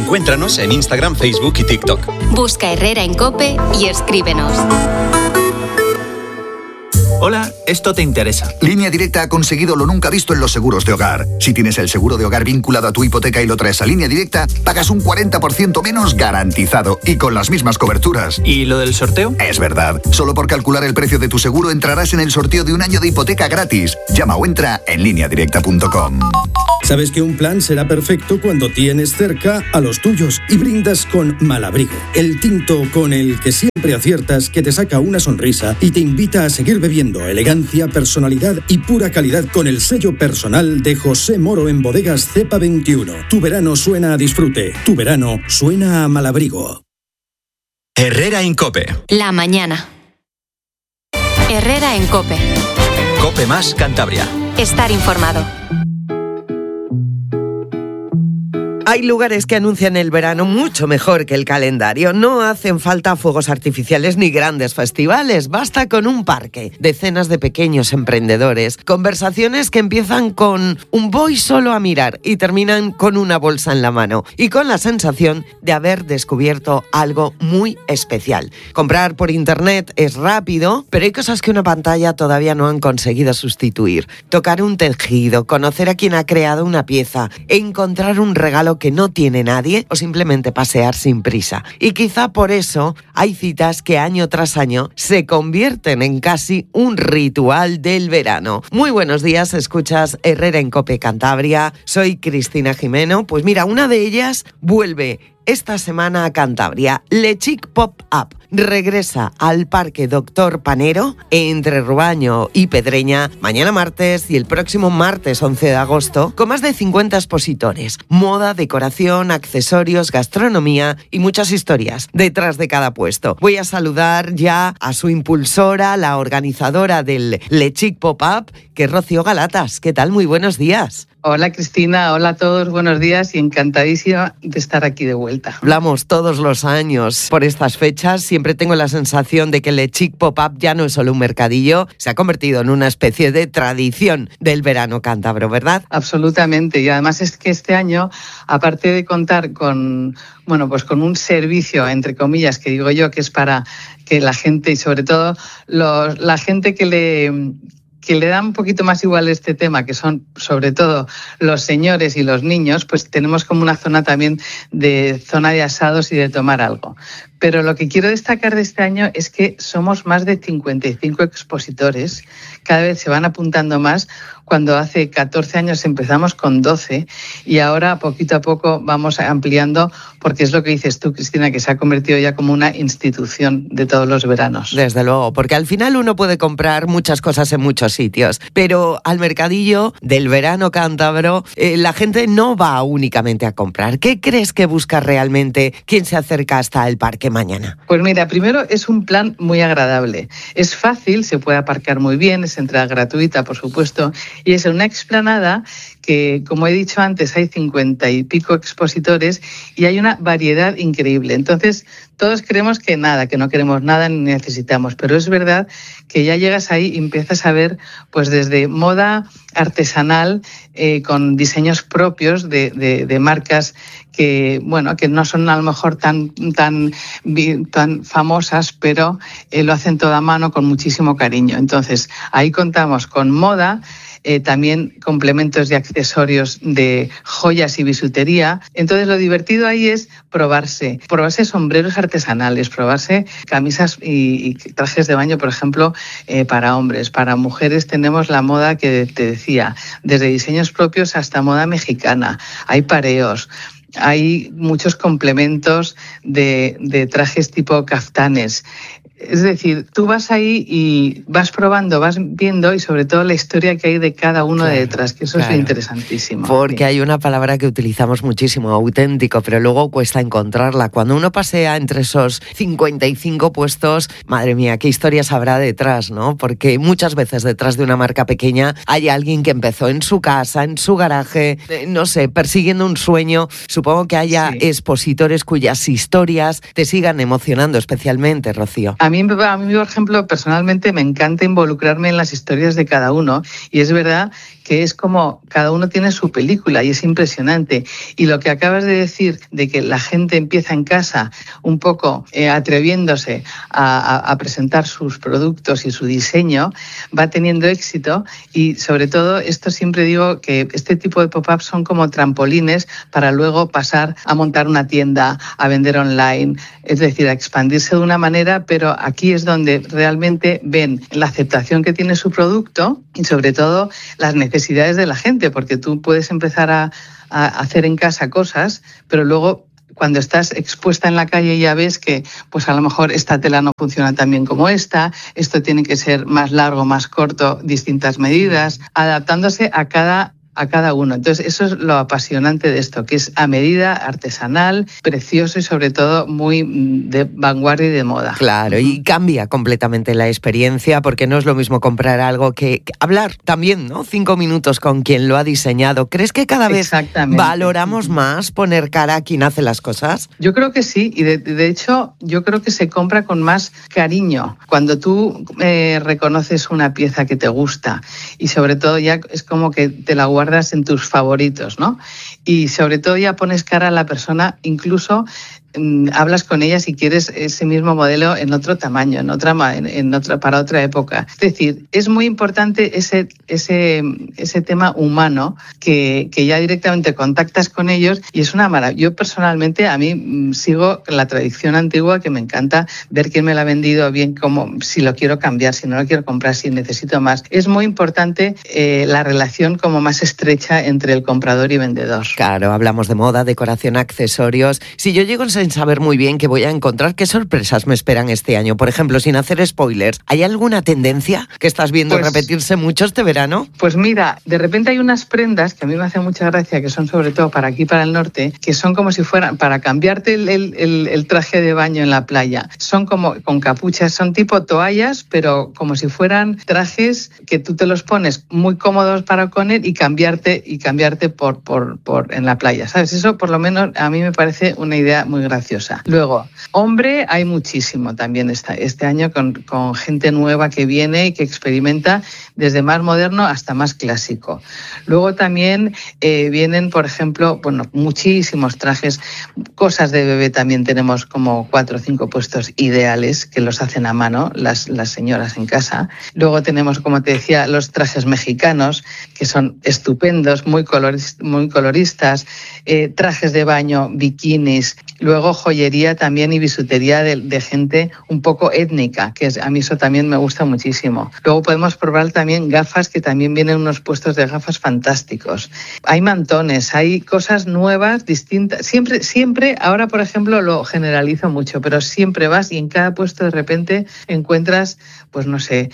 Encuéntranos en Instagram, Facebook y TikTok. Busca Herrera en COPE y escríbenos. Hola, esto te interesa. Línea Directa ha conseguido lo nunca visto en los seguros de hogar. Si tienes el seguro de hogar vinculado a tu hipoteca y lo traes a Línea Directa, pagas un 40% menos garantizado y con las mismas coberturas. ¿Y lo del sorteo? Es verdad. Solo por calcular el precio de tu seguro entrarás en el sorteo de un año de hipoteca gratis. Llama o entra en lineadirecta.com. Sabes que un plan será perfecto cuando tienes cerca a los tuyos y brindas con Malabrigo, el tinto con el que siempre aciertas, que te saca una sonrisa y te invita a seguir bebiendo. Elegancia, personalidad y pura calidad con el sello personal de José Moro en Bodegas Cepa 21. Tu verano suena a disfrute. Tu verano suena a Malabrigo. Herrera en COPE. La mañana. Herrera en COPE. COPE más Cantabria. Estar informado. Hay lugares que anuncian el verano mucho mejor que el calendario. No hacen falta fuegos artificiales ni grandes festivales. Basta con un parque, decenas de pequeños emprendedores, conversaciones que empiezan con un voy solo a mirar y terminan con una bolsa en la mano y con la sensación de haber descubierto algo muy especial. Comprar por internet es rápido, pero hay cosas que una pantalla todavía no han conseguido sustituir. Tocar un tejido, conocer a quien ha creado una pieza, encontrar un regalo que no tiene nadie o simplemente pasear sin prisa. Y quizá por eso hay citas que año tras año se convierten en casi un ritual del verano. Muy buenos días, escuchas Herrera en COPE Cantabria. Soy Cristina Jimeno. Pues mira, una de ellas vuelve esta semana a Cantabria. Le Chic Pop-Up regresa al Parque Doctor Panero entre Rubaño y Pedreña mañana martes y el próximo martes 11 de agosto con más de 50 expositores. Moda, decoración, accesorios, gastronomía y muchas historias detrás de cada puesto. Voy a saludar ya a su impulsora, la organizadora del Le Chic Pop-Up, que es Rocío Galatas. ¿Qué tal? Muy buenos días. Hola Cristina, hola a todos, buenos días y encantadísima de estar aquí de vuelta. Hablamos todos los años por estas fechas, siempre tengo la sensación de que Le Chic Pop-Up ya no es solo un mercadillo, se ha convertido en una especie de tradición del verano cántabro, ¿verdad? Absolutamente, y además es que este año, aparte de contar con un servicio, entre comillas, que digo yo, que es para que la gente y sobre todo la gente que le da un poquito más igual este tema, que son sobre todo los señores y los niños, pues tenemos como una zona también de zona de asados y de tomar algo. Pero lo que quiero destacar de este año es que somos más de 55 expositores, cada vez se van apuntando más. Cuando hace 14 años empezamos con 12 y ahora poquito a poco vamos ampliando, porque es lo que dices tú, Cristina, que se ha convertido ya como una institución de todos los veranos. Desde luego, porque al final uno puede comprar muchas cosas en muchos sitios, pero al mercadillo del verano cántabro la gente no va únicamente a comprar. ¿Qué crees que busca realmente quien se acerca hasta el parque mañana? Pues mira, primero es un plan muy agradable. Es fácil, se puede aparcar muy bien, es entrada gratuita, por supuesto, y es una explanada que, como he dicho antes, hay 50 y pico expositores y hay una variedad increíble. Entonces, todos creemos que no queremos nada ni necesitamos, pero es verdad que ya llegas ahí y empiezas a ver pues desde moda artesanal con diseños propios de marcas que no son a lo mejor tan famosas, pero lo hacen todo a mano con muchísimo cariño. Entonces, ahí contamos con moda, también complementos y accesorios de joyas y bisutería. Entonces lo divertido ahí es probarse sombreros artesanales, probarse camisas y trajes de baño, por ejemplo, para hombres. Para mujeres tenemos la moda que te decía, desde diseños propios hasta moda mexicana. Hay pareos. Hay muchos complementos de trajes tipo caftanes. Es decir, tú vas ahí y vas probando, vas viendo y sobre todo la historia que hay de cada uno de detrás, que eso es interesantísimo. Porque hay una palabra que utilizamos muchísimo, auténtico, pero luego cuesta encontrarla. Cuando uno pasea entre esos 55 puestos, madre mía, qué historias habrá detrás, ¿no? Porque muchas veces detrás de una marca pequeña hay alguien que empezó en su casa, en su garaje, no sé, persiguiendo un sueño. Supongo que haya expositores cuyas historias te sigan emocionando especialmente, Rocío. A mí, por ejemplo, personalmente me encanta involucrarme en las historias de cada uno y es verdad que es como cada uno tiene su película y es impresionante. Y lo que acabas de decir, de que la gente empieza en casa un poco atreviéndose a presentar sus productos y su diseño, va teniendo éxito. Y sobre todo, esto siempre digo que este tipo de pop-ups son como trampolines para luego pasar a montar una tienda, a vender online, es decir, a expandirse de una manera, pero aquí es donde realmente ven la aceptación que tiene su producto y sobre todo las necesidades de la gente, porque tú puedes empezar a hacer en casa cosas, pero luego cuando estás expuesta en la calle ya ves que pues a lo mejor esta tela no funciona tan bien como esta, esto tiene que ser más largo, más corto, distintas medidas, adaptándose a cada uno. Entonces, eso es lo apasionante de esto, que es a medida, artesanal, precioso y sobre todo muy de vanguardia y de moda. Claro, y cambia completamente la experiencia porque no es lo mismo comprar algo que hablar también, ¿no? 5 minutos con quien lo ha diseñado. ¿Crees que cada vez valoramos más poner cara a quien hace las cosas? Yo creo que sí, y de hecho yo creo que se compra con más cariño. Cuando tú reconoces una pieza que te gusta y sobre todo ya es como que te la guardas en tus favoritos, ¿no? Y sobre todo ya pones cara a la persona, incluso hablas con ella si quieres ese mismo modelo en otro tamaño, para otra época. Es decir, es muy importante ese tema humano que ya directamente contactas con ellos y es una maravilla. Yo personalmente a mí sigo la tradición antigua que me encanta ver quién me la ha vendido bien, como si lo quiero cambiar, si no lo quiero comprar, si necesito más. Es muy importante la relación como más estrecha entre el comprador y vendedor. Claro, hablamos de moda, decoración, accesorios. Si yo llego sin saber muy bien qué voy a encontrar, qué sorpresas me esperan este año. Por ejemplo, sin hacer spoilers, ¿hay alguna tendencia que estás viendo repetirse mucho este verano? Pues mira, de repente hay unas prendas que a mí me hacen mucha gracia, que son sobre todo para aquí, para el norte, que son como si fueran para cambiarte el traje de baño en la playa. Son como con capuchas, son tipo toallas, pero como si fueran trajes que tú te los pones muy cómodos para poner y cambiarte por en la playa, ¿sabes? Eso por lo menos a mí me parece una idea muy graciosa. Luego, hombre, hay muchísimo también este año con gente nueva que viene y que experimenta desde más moderno hasta más clásico. Luego también vienen, por ejemplo, muchísimos trajes, cosas de bebé también tenemos como 4 o 5 puestos ideales que los hacen a mano las señoras en casa. Luego tenemos, como te decía, los trajes mexicanos que son estupendos, muy coloristas, trajes de baño, bikinis. Luego joyería también y bisutería de gente un poco étnica, que a mí eso también me gusta muchísimo. Luego podemos probar también gafas, que también vienen unos puestos de gafas fantásticos. Hay mantones, hay cosas nuevas, distintas. Siempre, ahora por ejemplo lo generalizo mucho, pero siempre vas y en cada puesto de repente encuentras, pues no sé,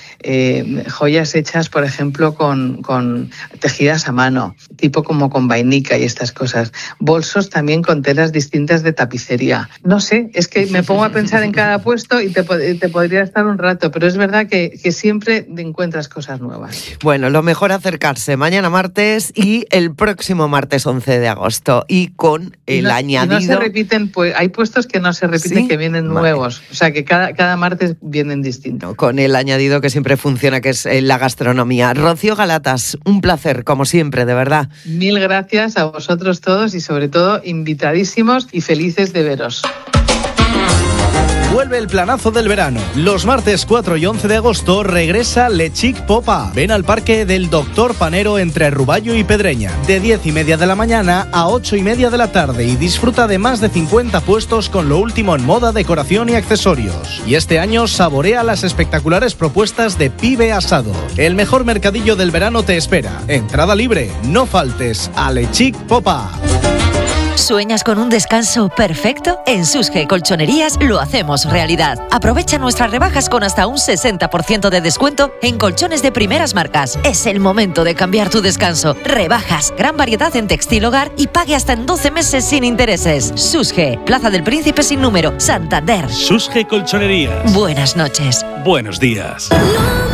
joyas hechas, por ejemplo, con tejidas a mano, tipo como con vainica y estas cosas. Bolsos también con telas distintas de tapicería. No sé, es que me pongo a pensar en cada puesto y te podría estar un rato, pero es verdad que siempre encuentras cosas nuevas. Bueno, lo mejor acercarse mañana martes y el próximo martes 11 de agosto y con el añadido... Y no se repiten, pues hay puestos que no se repiten, ¿sí? Que vienen nuevos, o sea que cada martes vienen distintos. Con el añadido que siempre funciona, que es la gastronomía. Rocío Galatas, un placer, como siempre, de verdad. Mil gracias a vosotros todos y sobre todo invitadísimos y felices de veros. Vuelve el planazo del verano. Los martes 4 y 11 de agosto regresa Le Chic Pop-Up. Ven al parque del Doctor Panero entre Ruballo y Pedreña, de 10:30 de la mañana a 8:30 de la tarde, y disfruta de más de 50 puestos con lo último en moda, decoración y accesorios. Y este año saborea las espectaculares propuestas de Pibe Asado. El mejor mercadillo del verano te espera. Entrada libre. No faltes a Le Chic Pop-Up. ¿Sueñas con un descanso perfecto? En Susge Colchonerías lo hacemos realidad. Aprovecha nuestras rebajas con hasta un 60% de descuento en colchones de primeras marcas. Es el momento de cambiar tu descanso. Rebajas, gran variedad en textil hogar y pague hasta en 12 meses sin intereses. Susge, Plaza del Príncipe sin número, Santander. Susge Colchonerías. Buenas noches. Buenos días. No.